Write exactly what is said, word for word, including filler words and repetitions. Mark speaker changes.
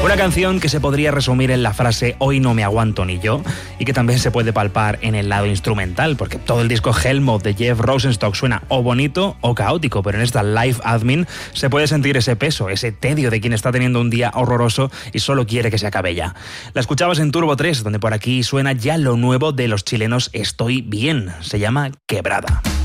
Speaker 1: Una canción que se podría resumir en la frase "hoy no me aguanto ni yo", y que también se puede palpar en el lado instrumental, porque todo el disco Hell Mode de Jeff Rosenstock suena o bonito o caótico, pero en esta Live Admin se puede sentir ese peso, ese tedio de quien está teniendo un día horroroso y solo quiere que se acabe ya. La escuchabas en Turbo tres, donde por aquí suena ya lo nuevo de los chilenos Estoy Bien, se llama Quebrada.